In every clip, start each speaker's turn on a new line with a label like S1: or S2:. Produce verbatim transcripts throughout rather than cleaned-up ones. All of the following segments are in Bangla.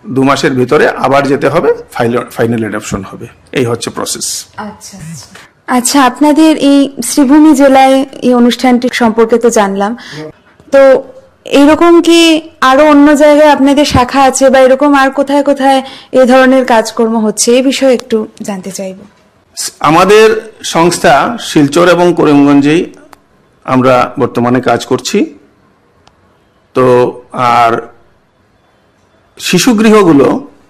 S1: দু মাসের ভিতরে আবার যেতে হবে, ফাইনাল অ্যাডপশন হবে। এই হচ্ছে প্রসেস।
S2: আচ্ছা আচ্ছা, আপনাদের এই শ্রীভূমি জেলায় এই অনুষ্ঠানটি সম্পর্কে তো জানলাম, তো এইরকম কি আরো অন্য জায়গায় আপনাদের শাখা আছে বা এরকম আর কোথায় কোথায় এই ধরনের কাজকর্ম হচ্ছে, এই বিষয়ে একটু জানতে চাইব।
S1: আমাদের সংস্থা শিলচর এবং করিমগঞ্জেই আমরা বর্তমানে কাজ করছি। তো আর শিশুগৃহগুলো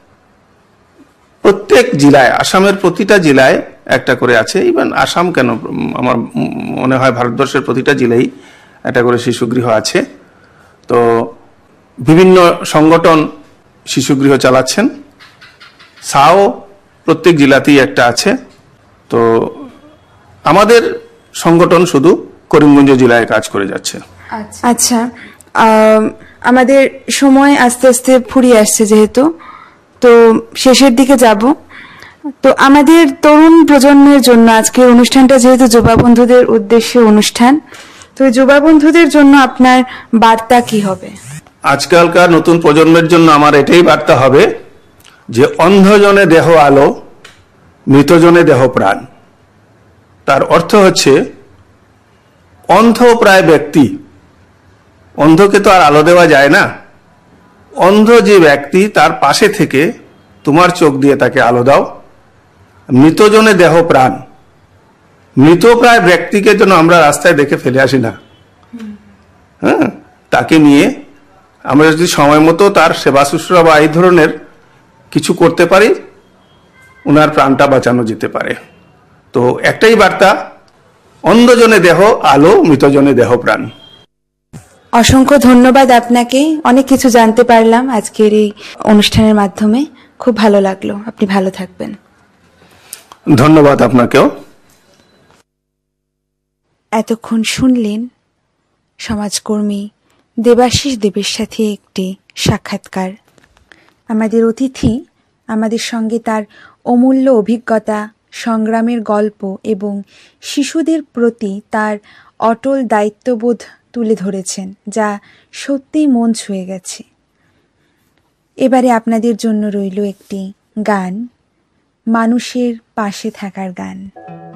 S1: প্রত্যেক জেলায়, আসামের প্রতিটা জেলায় একটা করে আছে। ইভেন আসাম কেন, আমার মনে হয় ভারতবর্ষের প্রতিটা জেলায় একটা করে শিশুগৃহ আছে। তো বিভিন্ন সংগঠন শিশুগৃহ চালাচ্ছেন। সাও প্রত্যেক জেলাতেই একটা আছে। তো আমাদের সংগঠন শুধু করিমগঞ্জ জেলায় কাজ করে যাচ্ছে।
S2: আচ্ছা, আমাদের সময় আস্তে আস্তে ফুরিয়ে আসছে যেহেতু, তো শেষের দিকে যাব। তো আমাদের তরুণ প্রজন্মের জন্য আজকের অনুষ্ঠানটা যেহেতু যুবা বন্ধুদের উদ্দেশ্যে অনুষ্ঠান, তো যুবা বন্ধুদের জন্য আপনার বার্তা কি হবে?
S1: আজকালকার নতুন প্রজন্মের জন্য আমার এটাই বার্তা হবে যে অন্ধজনে দেহ আলো, মৃতজনে দেহ প্রাণ। তার অর্থ হচ্ছে অন্ধ প্রায় ব্যক্তি, অন্ধকে তো আর আলো দেওয়া যায় না। অন্ধ যে ব্যক্তি তার পাশে থেকে তোমার চোখ দিয়ে তাকে আলো দাও। মৃতজনে দেহ প্রাণ, মৃত প্রায় ব্যক্তিকে যেন আমরা রাস্তায় দেখে ফেলে আসি না। হ্যাঁ, তাকে নিয়ে আমরা যদি সময় মতো তার সেবা শুশ্রূষা বা এই ধরনের কিছু করতে পারি, ওনার প্রাণটা বাঁচানো যেতে পারে। তো একটাই বার্তা, অন্ধজনে দেহ আলো, মৃতজনে দেহ প্রাণ।
S2: অসংখ্য ধন্যবাদ আপনাকে, অনেক কিছু জানতে পারলাম আজকের এই অনুষ্ঠানের মাধ্যমে, খুব ভালো লাগলো। আপনি ভালো থাকবেন।
S1: ধন্যবাদ আপনাকেও।
S2: এতক্ষণ শুনলেন সমাজকর্মী দেবাশিস দেবের সাথে একটি সাক্ষাৎকার। আমাদের অতিথি আমাদের সঙ্গে তার অমূল্য অভিজ্ঞতা, সংগ্রামের গল্প এবং শিশুদের প্রতি তার অটল দায়িত্ববোধ তুলে ধরেছেন, যা সত্যিই মন ছুঁয়ে গেছে। এবারে আপনাদের জন্য রইল একটি গান, মানুষের পাশে থাকার গান।